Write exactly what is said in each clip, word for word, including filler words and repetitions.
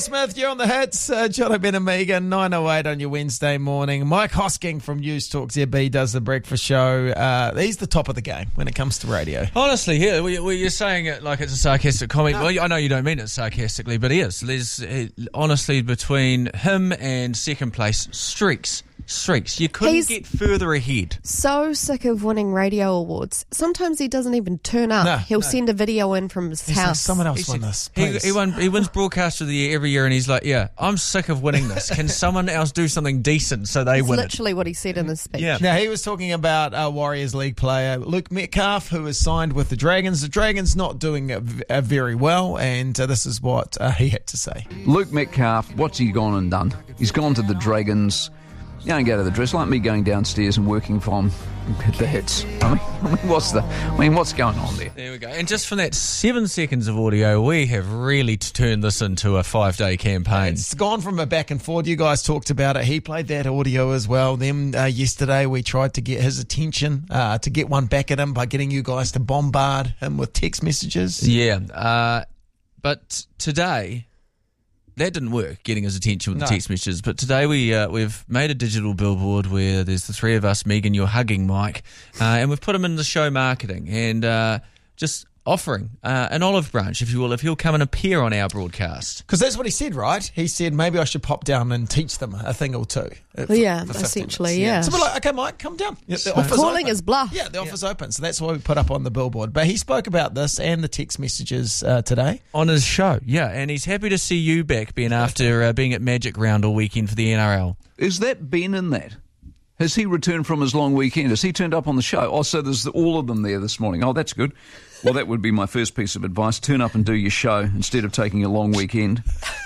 Smith, you're on the hits. Uh, John Ben and Megan, nine oh eight on your Wednesday morning. Mike Hosking from News Talk Z B does the breakfast show. Uh, he's the top of the game when it comes to radio. Honestly, here, well, you're saying it like it's a sarcastic comment. No. Well, I know you don't mean it sarcastically, but he is. There's, uh, honestly, between him and second place, streaks. Streaks. You couldn't He's get further ahead. So sick of winning radio awards. Sometimes he doesn't even turn up. No, He'll no. send a video in from his He's house. like, someone else He's, won this. He, he, won, he wins Broadcaster of the Year every year, and he's like, yeah, I'm sick of winning this. Can someone else do something decent so they That's win literally it? what he said in his speech. Yeah. Now, he was talking about uh, Warriors League player Luke Metcalf, who is signed with the Dragons. The Dragons not doing uh, v- uh, very well, and uh, this is what uh, he had to say. Luke Metcalf, what's he gone and done? He's gone to the Dragons. You don't go to the dress like me going downstairs and working from the hits. I mean, I mean, what's the? I mean, what's going on there? There we go. And just from that seven seconds of audio, we have really turned this into a five-day campaign. It's gone from a back and forth. You guys talked about it. He played that audio as well. Then uh, yesterday we tried to get his attention, uh, to get one back at him by getting you guys to bombard him with text messages. Yeah, uh, but today that didn't work, getting his attention with No. the text messages. But today we, uh, we've made a digital billboard where there's the three of us. Megan, you're hugging Mike, uh, and we've put him in the show marketing and uh, just offering uh, an olive branch, if you will, if he'll come and appear on our broadcast. Because that's what he said, right? He said, maybe I should pop down and teach them a thing or two. uh, for- Yeah, for fifteen essentially, minutes. yeah. So we're like, okay, Mike, come down. Yeah, the So- offer's Calling open. his bluff. Yeah, the offer's open. So that's why we put up on the billboard. But he spoke about this and the text messages uh, today. On his show, yeah, and he's happy to see you back, Ben, after uh, being at Magic Round all weekend for the N R L. Is that Ben in that? Has he returned from his long weekend? Has he turned up on the show? Oh, so there's all of them there this morning. Oh, that's good. Well, that would be my first piece of advice. Turn up and do your show instead of taking a long weekend.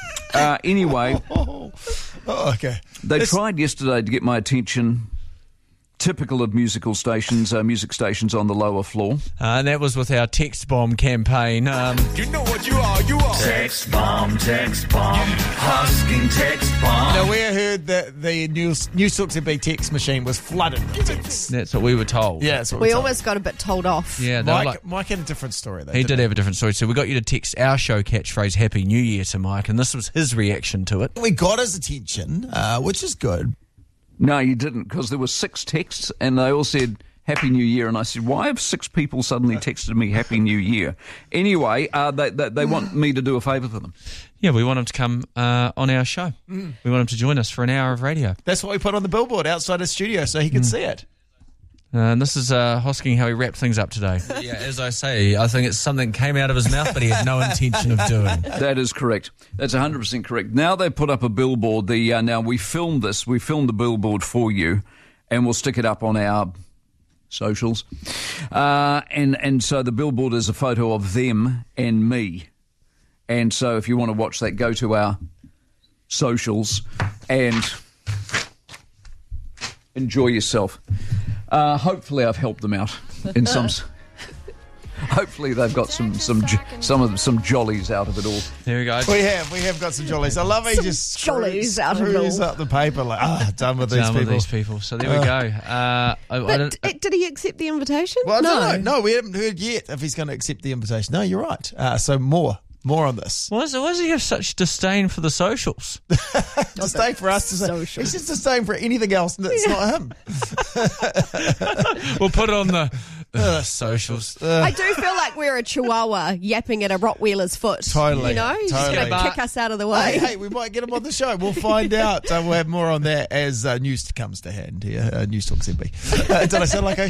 Uh, anyway, Oh, okay. they This- tried yesterday to get my attention. Typical of musical stations, uh, music stations on the lower floor. Uh, and that was with our text bomb campaign. Um, You know what you are, you are. Text bomb, text bomb, Hosking text bomb. Now, we heard that the News, News Talk Z B text machine was flooded with texts. that's what we were told. Yeah, that's what We we're told. almost got a bit told off. Yeah, they were Mike, like, Mike had a different story, though. he didn't did have a different story. So we got you to text our show catchphrase Happy New Year to Mike, and this was his reaction to it. We got his attention, uh, which is good. No, you didn't, because there were six texts, and they all said Happy New Year. And I said, why have six people suddenly texted me Happy New Year? Anyway, uh, they, they, they want me to do a favour for them. Yeah, we want him to come uh, on our show. Mm. We want him to join us for an hour of radio. That's what we put on the billboard outside his studio so he could see it. Uh, and this is uh, Hosking how he wrapped things up today. Yeah, as I say, I think it's something that came out of his mouth, but he had no intention of doing. That is correct. That's one hundred percent correct. Now they put up a billboard. The uh, Now we filmed this. We filmed the billboard for you, and we'll stick it up on our socials. Uh, and, and so the billboard is a photo of them and me. And so if you want to watch that, go to our socials and enjoy yourself. Uh, hopefully I've helped them out in some... s- Hopefully they've got some some jo- some of them, some jollies out of it all. There we go. We have, we have got some jollies. I love he Some just jollies screws, out of it screws all. up the paper like, ah, done with these Down with people. these people. So there we go. Uh, I, I But don't, d- did he accept the invitation? Well, I no. don't know. No, we haven't heard yet if he's going to accept the invitation. No, you're right. Uh, so more, more on this. why, does, why does he have such disdain for the socials? Disdain for us to say. Social. He's just disdain for anything else that's not him. We'll put it on the uh, socials. I do feel like we're a chihuahua yapping at a Rottweiler's foot. Totally, You know, he's just totally. going to kick us out of the way. Hey, hey, we might get him on the show. We'll find out. Uh, we'll have more on that as uh, news comes to hand here. Uh, News Talk Z B. Uh, did I sound like I